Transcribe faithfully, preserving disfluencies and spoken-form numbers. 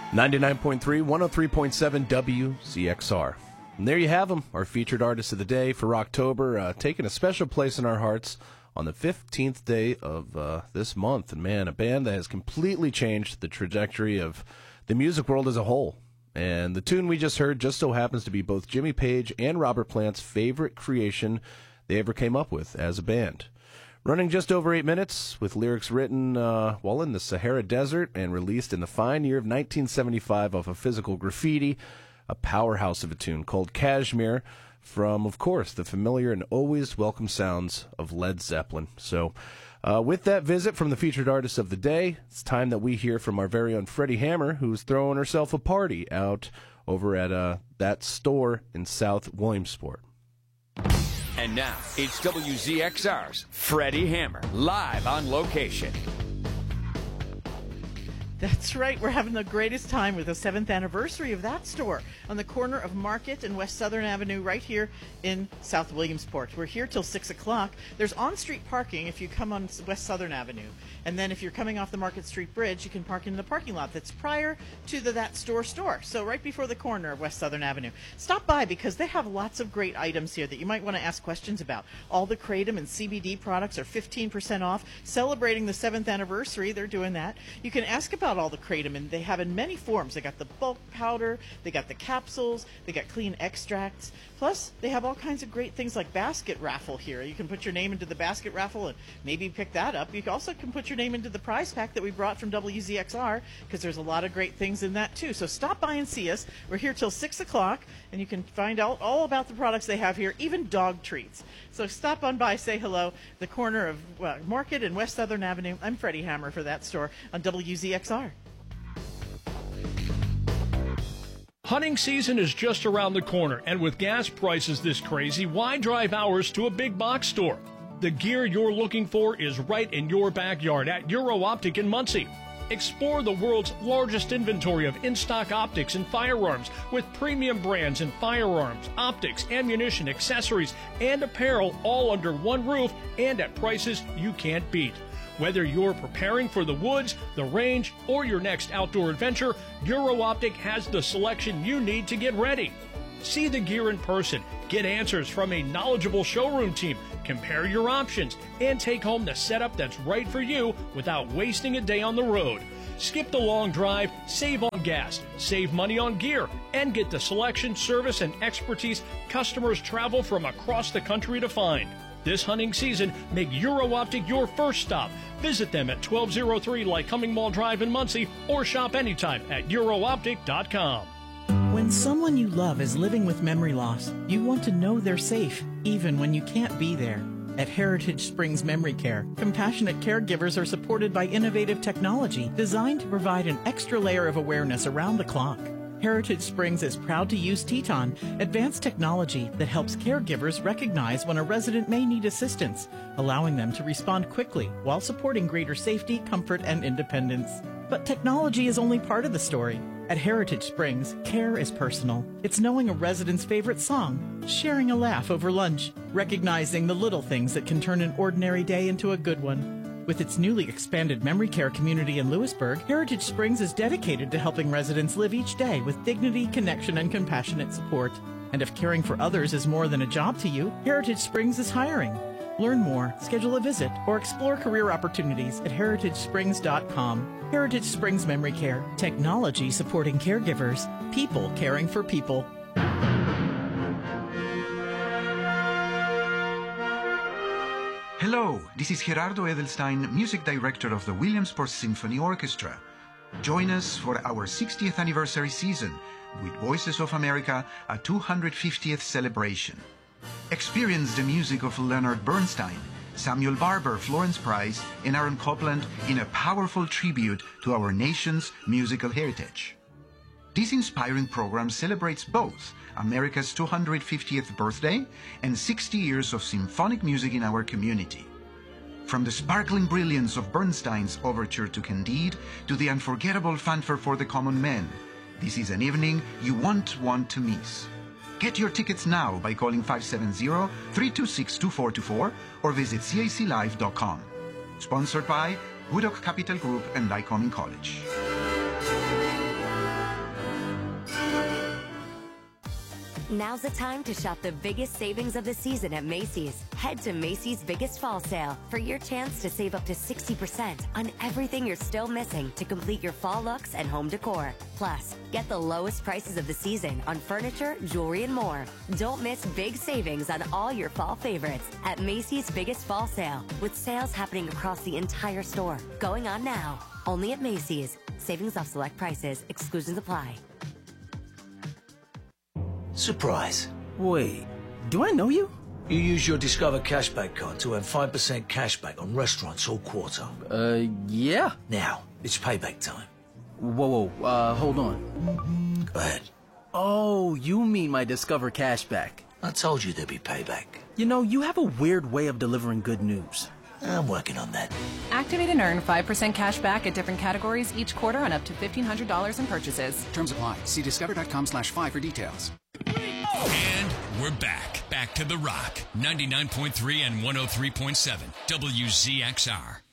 ninety-nine point three, one oh three point seven W Z X R. And there you have them, our featured artists of the day for October, uh, taking a special place in our hearts on the fifteenth day of uh, this month. And man, a band that has completely changed the trajectory of the music world as a whole. And the tune we just heard just so happens to be both Jimmy Page and Robert Plant's favorite creation they ever came up with as a band. Running just over eight minutes, with lyrics written uh, while in the Sahara Desert and released in the fine year of nineteen seventy-five off of Physical Graffiti, a powerhouse of a tune called Kashmir from, of course, the familiar and always welcome sounds of Led Zeppelin. So uh, with that visit from the featured artist of the day, it's time that we hear from our very own Freddie Hammer, who's throwing herself a party out over at uh, that store in South Williamsport. And now, it's W Z X R's Freddie Hammer, live on location. That's right. We're having the greatest time with the seventh anniversary of that store on the corner of Market and West Southern Avenue right here in South Williamsport. We're here till six o'clock. There's on-street parking if you come on West Southern Avenue. And then if you're coming off the Market Street Bridge, you can park in the parking lot that's prior to the That Store store. So right before the corner of West Southern Avenue. Stop by because they have lots of great items here that you might want to ask questions about. All the Kratom and C B D products are fifteen percent off. Celebrating the seventh anniversary, they're doing that. You can ask about all the Kratom, and they have in many forms. They got the bulk powder, they got the capsules, they got clean extracts. Plus, they have all kinds of great things like basket raffle here. You can put your name into the basket raffle and maybe pick that up. You also can put your name into the prize pack that we brought from W Z X R because there's a lot of great things in that too. So stop by and see us. We're here till six o'clock, and you can find out all about the products they have here, even dog treats. So stop on by, say hello. The corner of well, Market and West Southern Avenue. I'm Freddie Hammer for that store on W Z X R. Hunting season is just around the corner, and with gas prices this crazy, why drive hours to a big box store? The gear you're looking for is right in your backyard at Euro Optic in Muncie. Explore the world's largest inventory of in-stock optics and firearms with premium brands in firearms, optics, ammunition, accessories, and apparel all under one roof and at prices you can't beat. Whether you're preparing for the woods, the range, or your next outdoor adventure, Euro Optic has the selection you need to get ready. See the gear in person, get answers from a knowledgeable showroom team, compare your options, and take home the setup that's right for you without wasting a day on the road. Skip the long drive, save on gas, save money on gear, and get the selection, service, and expertise customers travel from across the country to find. This hunting season, make Euro Optic your first stop. Visit them at twelve oh three Lycoming Mall Drive in Muncie or shop anytime at euro optic dot com. When someone you love is living with memory loss, you want to know they're safe, even when you can't be there. At Heritage Springs Memory Care, compassionate caregivers are supported by innovative technology designed to provide an extra layer of awareness around the clock. Heritage Springs is proud to use Teton, advanced technology that helps caregivers recognize when a resident may need assistance, allowing them to respond quickly while supporting greater safety, comfort, and independence. But technology is only part of the story. At Heritage Springs, care is personal. It's knowing a resident's favorite song, sharing a laugh over lunch, recognizing the little things that can turn an ordinary day into a good one. With its newly expanded memory care community in Lewisburg, Heritage Springs is dedicated to helping residents live each day with dignity, connection, and compassionate support. And if caring for others is more than a job to you, Heritage Springs is hiring. Learn more, schedule a visit, or explore career opportunities at heritage springs dot com. Heritage Springs Memory Care. Technology supporting caregivers. People caring for people. Hello, this is Gerardo Edelstein, music director of the Williamsport Symphony Orchestra. Join us for our sixtieth anniversary season with Voices of America, a two hundred fiftieth celebration. Experience the music of Leonard Bernstein, Samuel Barber, Florence Price, and Aaron Copland in a powerful tribute to our nation's musical heritage. This inspiring program celebrates both America's two hundred fiftieth birthday and sixty years of symphonic music in our community. From the sparkling brilliance of Bernstein's overture to Candide to the unforgettable fanfare for the common man, this is an evening you won't want to miss. Get your tickets now by calling five seven zero, three two six, two four two four or visit C A C live dot com. Sponsored by Woodok Capital Group and Lycoming College. Now's the time to shop the biggest savings of the season at Macy's. Head to Macy's Biggest Fall Sale for your chance to save up to sixty percent on everything you're still missing to complete your fall looks and home decor. Plus, get the lowest prices of the season on furniture, jewelry, and more. Don't miss big savings on all your fall favorites at Macy's Biggest Fall Sale, with sales happening across the entire store. Going on now. Only at Macy's. Savings off select prices. Exclusions apply. Surprise. Wait, do I know you? You use your Discover Cashback card to earn five percent cashback on restaurants all quarter. Uh, yeah. Now, it's payback time. Whoa, whoa, uh, hold on. Go ahead. Oh, you mean my Discover Cashback. I told you there'd be payback. You know, you have a weird way of delivering good news. I'm working on that. Activate and earn five percent cash back at different categories each quarter on up to fifteen hundred dollars in purchases. Terms apply. See discover.com slash five for details. And we're back. Back to The Rock. ninety-nine point three and one oh three point seven W Z X R.